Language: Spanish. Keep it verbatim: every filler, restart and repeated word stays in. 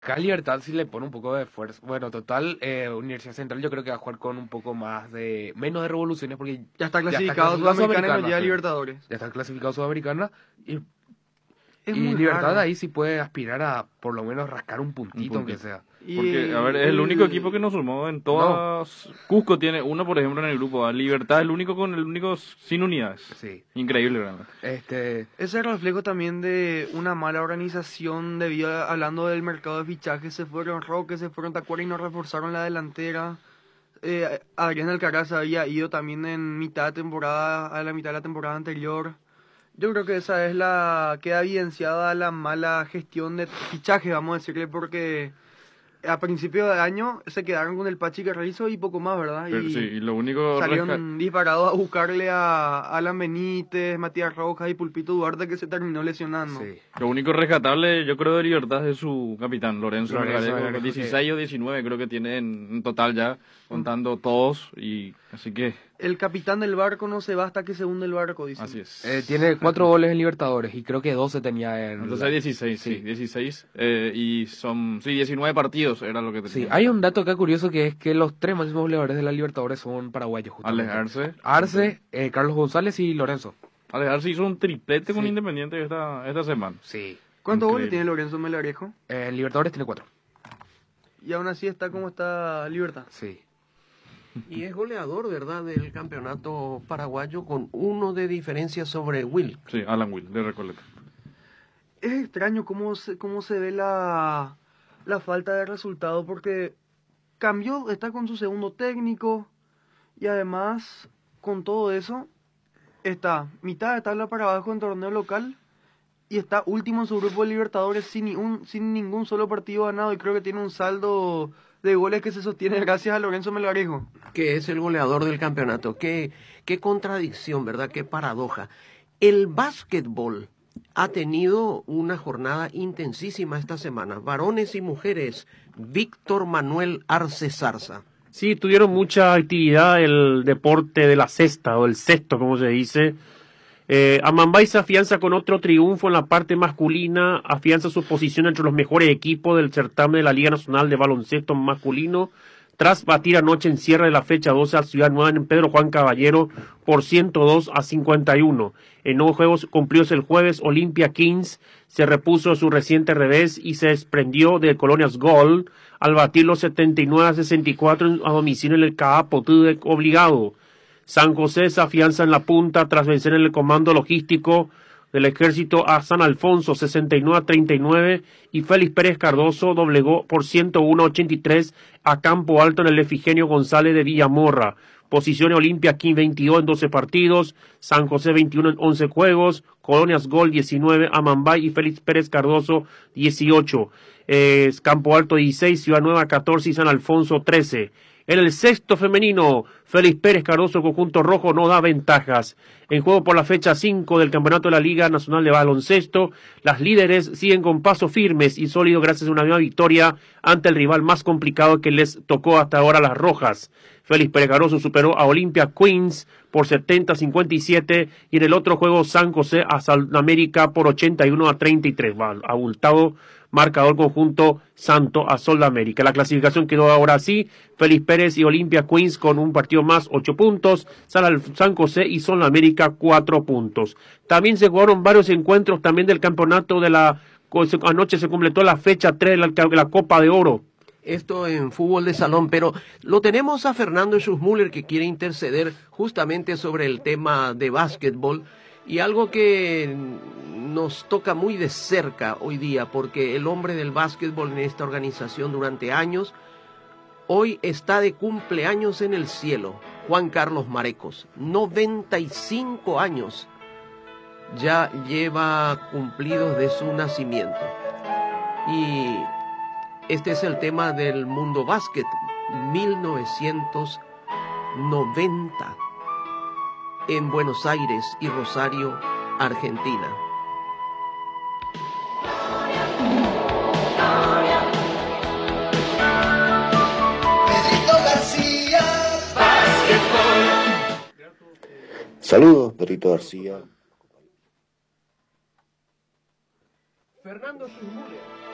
Acá Libertad sí le pone un poco de esfuerzo. Bueno, total, eh, Universidad Central yo creo que va a jugar con un poco más de... menos de revoluciones porque Ya está ya está clasificado clasificado Sudamericana y no Sudamericana, llega a sí. Libertadores. Ya está clasificado Sudamericana y, Es y muy Libertad raro. ahí sí puede aspirar a por lo menos rascar un Un puntito, aunque puntito. sea. Y Porque, a ver, es el único equipo que nos sumó en todas. Cusco tiene uno, por ejemplo, en el grupo A. Libertad es el único con el único sin unidades. Sí. Increíble, realmente. Este, Ese es reflejo también de una mala organización debido a, hablando del mercado de fichajes, se fueron Roque, se fueron Tacuara y no reforzaron la delantera. Eh, Adrián Alcaraz había ido también en mitad de temporada, a la mitad de la temporada anterior. Yo creo que esa es la, queda evidenciada la mala gestión de fichaje, vamos a decirle, porque a principio de año se quedaron con el Pachi Carrizo y poco más, ¿verdad? Pero, y sí, y lo único resca- salieron disparados a buscarle a Alan Benítez, Matías Rojas y Pulpito Duarte, que se terminó lesionando. sí. lo único rescatable, yo creo, de Libertad es su capitán, Lorenzo Lorenzo Melgarejo, Melgarejo, dieciséis que- o diecinueve creo que tiene en, en total ya, contando todos, y así que, El capitán del barco no se va hasta que se hunde el barco, dicen. así es. Eh, tiene cuatro goles en Libertadores y creo que doce tenía en... Entonces la- hay dieciséis, sí, dieciséis, eh, y son, sí, diecinueve partidos era lo que tenía. Sí, hay un dato acá curioso que es que los tres máximos goleadores de la Libertadores son paraguayos, justamente. Alejarse. Arce, eh, Carlos González y Lorenzo. Alejarse hizo un triplete con Sí. Independiente esta, esta semana. Sí. ¿Cuántos goles Increíble. tiene Lorenzo Melgarejo? Eh, en Libertadores tiene cuatro. Y aún así está como está Libertad. Sí. Y es goleador, ¿verdad?, del campeonato paraguayo con uno de diferencia sobre Will. Sí, Alan Will, de Recoleta. Es extraño cómo se, cómo se ve la, la falta de resultado, porque cambió, está con su segundo técnico, y además, con todo eso, está mitad de tabla para abajo en torneo local, y está último en su grupo de Libertadores sin, ni un, sin ningún solo partido ganado, y creo que tiene un saldo de goles que se sostiene gracias a Lorenzo Melgarejo. Que es el goleador del campeonato. Qué, qué contradicción, ¿verdad? Qué paradoja. El básquetbol ha tenido una jornada intensísima esta semana. Varones y mujeres. Víctor Manuel Arce Zarza. Sí, tuvieron mucha actividad el deporte de la cesta o el cesto, como se dice. Eh, Amambay se afianza con otro triunfo en la parte masculina, afianza su posición entre los mejores equipos del certamen de la Liga Nacional de Baloncesto Masculino, tras batir anoche en cierre de la fecha doce a Ciudad Nueva en Pedro Juan Caballero por ciento dos a cincuenta y uno. En nuevos juegos cumplidos el jueves, Olimpia Kings se repuso de su reciente revés y se desprendió de Colonias Gold al batir los setenta y nueve a sesenta y cuatro a domicilio en el C A A Potudec obligado. San José se afianza en la punta tras vencer en el comando logístico del ejército a San Alfonso sesenta y nueve a treinta y nueve y Félix Pérez Cardoso doblegó por ciento uno a ochenta y tres a Campo Alto en el Efigenia González de Villamorra. Posición Olimpia King veintidós en doce partidos, San José veintiuno en once juegos, Colonias Gol diecinueve, Amambay y Félix Pérez Cardoso dieciocho, eh, Campo Alto dieciséis, Ciudad Nueva catorce y San Alfonso trece. En el sexto femenino, Félix Pérez Cardoso, conjunto rojo, no da ventajas. En juego por la fecha cinco del Campeonato de la Liga Nacional de Baloncesto, las líderes siguen con pasos firmes y sólidos gracias a una nueva victoria ante el rival más complicado que les tocó hasta ahora, las rojas. Félix Pérez Cardoso superó a Olimpia Queens por setenta a cincuenta y siete y en el otro juego San José a América por ochenta y uno a treinta y tres. Va, abultado marcador conjunto Santo a Sol de América. La clasificación quedó ahora así: Félix Pérez y Olimpia Queens con un partido más, ocho puntos, San, San José y Sol de América, cuatro puntos. También se jugaron varios encuentros también del campeonato de la... Anoche se completó la fecha tres de la, de la Copa de Oro. Esto en fútbol de salón, pero lo tenemos a Fernando Schussmuller, que quiere interceder justamente sobre el tema de básquetbol. Y algo que nos toca muy de cerca hoy día, porque el hombre del básquetbol en esta organización durante años, hoy está de cumpleaños en el cielo, Juan Carlos Marecos, noventa y cinco años ya lleva cumplidos de su nacimiento. Y este es el tema del mundo básquet, mil novecientos noventa. En Buenos Aires y Rosario, Argentina. Pedrito García, básquetbol. Saludos, Pedrito García. Fernando Schussmuller.